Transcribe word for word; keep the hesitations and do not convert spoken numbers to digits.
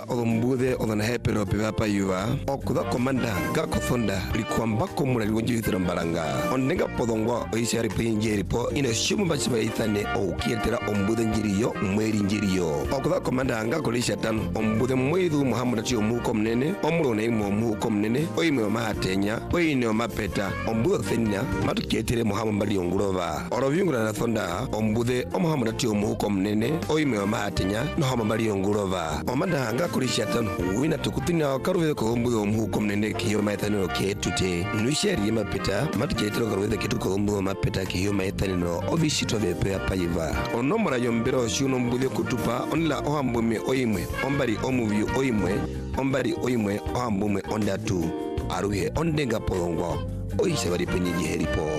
ombude odana hepero papa yuva okuda komanda gakothonda likwamba komula ligonjithira mbalanga onenga podongo oisari pinjeri po ina shumu bachiba ithane okietera ombude njiriyo mweri njiriyo okuda komanda ngakolisha tano ombude mwedu muhammad chi omuko mnene omulone imo omuko mnene oime mahatenya oine omapeta ombude thenya matukietere muhammad bali ongurova orovyungura na thonda ombude omuhammad chi omuko mnene oime mahatenya no hama bali ongurova omanda ngakolisha tano wina tukutina karuwe ko ombude omuko mnene kiyo maithano ketute nuisheri yema peta matukietere karuwe kitu ko ombude mapeta kiyo maithano obishito vepe apaiva onomora yombero shuno mbude kutupa onla ohambume oimwe ombari omuvyu oimwe ombari oimwe ohambume ondatu aruhe ondenga polongo oisha bari penye heripo.